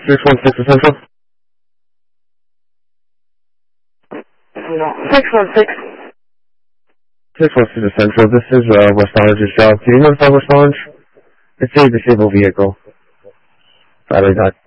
616 Essential? No, 616. 616 Essential. This is West Orange's job. Can you notify West Orange? It's a disabled vehicle. Battery died.